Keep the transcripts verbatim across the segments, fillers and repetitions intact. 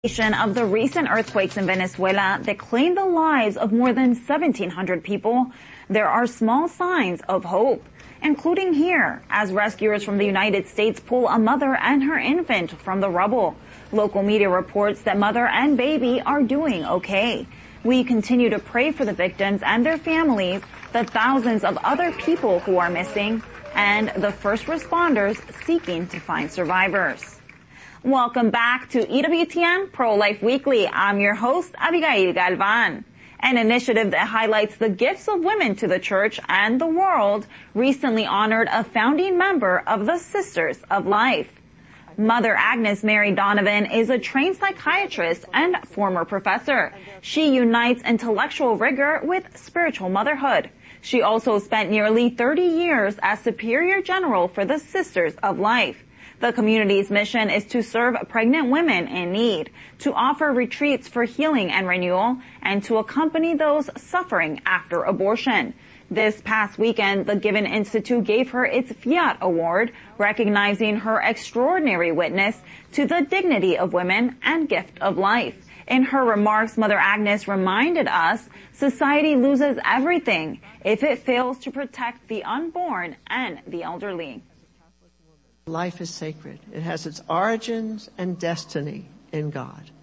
Of the recent earthquakes in Venezuela that claimed the lives of more than seventeen hundred people, there are small signs of hope, including here, as rescuers from the United States pull a mother and her infant from the rubble. Local media reports that mother and baby are doing okay. We continue to pray for the victims and their families, the thousands of other people who are missing, and the first responders seeking to find survivors. Welcome back to E W T N Pro-Life Weekly. I'm your host, Abigail Galvan. An initiative that highlights the gifts of women to the church and the world recently honored a founding member of the Sisters of Life. Mother Agnes Mary Donovan is a trained psychiatrist and former professor. She unites intellectual rigor with spiritual motherhood. She also spent nearly thirty years as Superior General for the Sisters of Life. The community's mission is to serve pregnant women in need, to offer retreats for healing and renewal, and to accompany those suffering after abortion. This past weekend, the Given Institute gave her its Fiat Award, recognizing her extraordinary witness to the dignity of women and gift of life. In her remarks, Mother Agnes reminded us society loses everything if it fails to protect the unborn and the elderly. Life is sacred. It has its origins and destiny in God.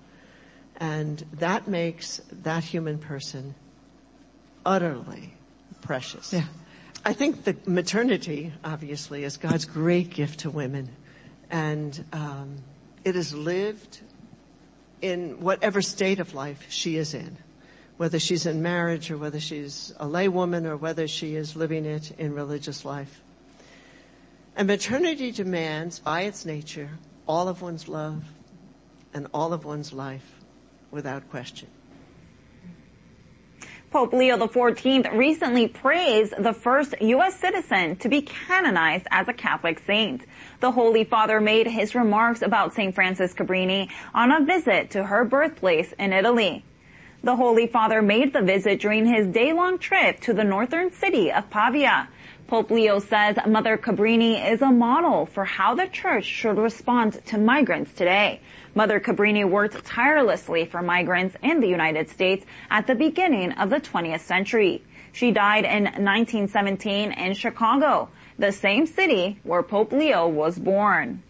And that makes that human person utterly precious. Yeah. I think the maternity, obviously, is God's great gift to women. And um, it is lived in whatever state of life she is in, whether she's in marriage or whether she's a laywoman or whether she is living it in religious life. And maternity demands, by its nature, all of one's love and all of one's life, without question. Pope Leo the fourteenth recently praised the first U S citizen to be canonized as a Catholic saint. The Holy Father made his remarks about Saint Frances Cabrini on a visit to her birthplace in Italy. The Holy Father made the visit during his day-long trip to the northern city of Pavia. Pope Leo says Mother Cabrini is a model for how the Church should respond to migrants today. Mother Cabrini worked tirelessly for migrants in the United States at the beginning of the twentieth century. She died in nineteen seventeen in Chicago, the same city where Pope Leo was born.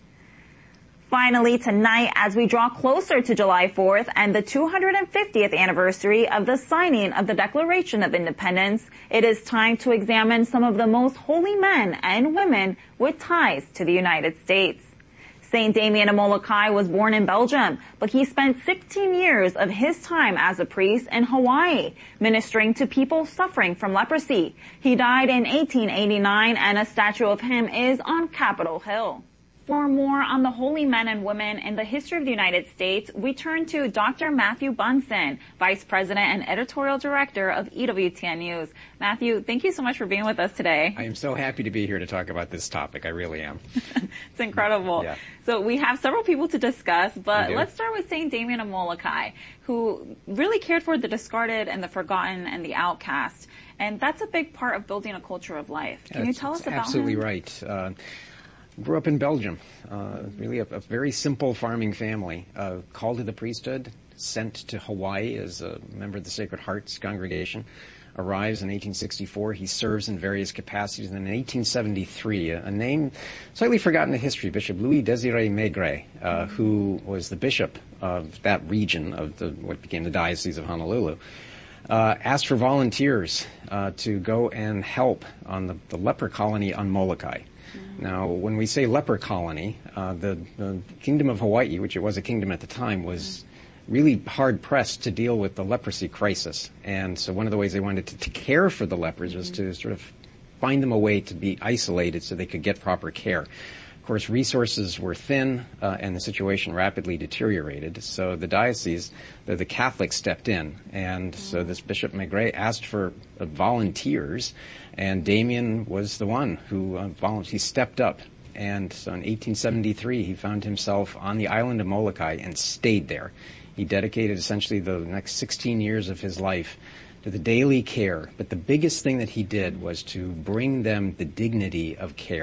Finally, tonight, as we draw closer to July fourth and the two hundred fiftieth anniversary of the signing of the Declaration of Independence, it is time to examine some of the most holy men and women with ties to the United States. Saint Damien of Molokai was born in Belgium, but he spent sixteen years of his time as a priest in Hawaii, ministering to people suffering from leprosy. He died in eighteen eighty-nine, and a statue of him is on Capitol Hill. For more on the holy men and women in the history of the United States, we turn to Doctor Matthew Bunson, Vice President and Editorial Director of E W T N News. Matthew, thank you so much for being with us today. I am so happy to be here to talk about this topic. I really am. It's incredible. Yeah. So we have several people to discuss, but let's start with Saint Damien of Molokai, who really cared for the discarded and the forgotten and the outcast. And that's a big part of building a culture of life. Can yeah, you tell us about absolutely him? Absolutely right. Uh, Grew up in Belgium, uh, really a, a very simple farming family, uh, called to the priesthood, sent to Hawaii as a member of the Sacred Hearts congregation, arrives in eighteen sixty-four. He serves in various capacities. And in eighteen seventy-three, a, a name slightly forgotten in history, Bishop Louis Désiré Maigret, uh, who was the bishop of that region of the what became the Diocese of Honolulu, uh, asked for volunteers uh, to go and help on the, the leper colony on Molokai. Now, when we say leper colony, uh, the, the Kingdom of Hawaii, which it was a kingdom at the time, was really hard-pressed to deal with the leprosy crisis. And so one of the ways they wanted to, to care for the lepers was to sort of find them a way to be isolated so they could get proper care. Of course, resources were thin, uh, and the situation rapidly deteriorated. So the diocese, the, the Catholics stepped in. And so this Bishop Maigret asked for uh, volunteers, and Damien was the one who uh, volunteered. He stepped up. And so in eighteen seventy-three, he found himself on the island of Molokai and stayed there. He dedicated essentially the next sixteen years of his life to the daily care. But the biggest thing that he did was to bring them the dignity of care.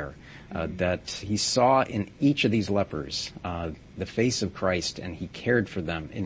uh, that he saw in each of these lepers uh, the face of Christ, and he cared for them in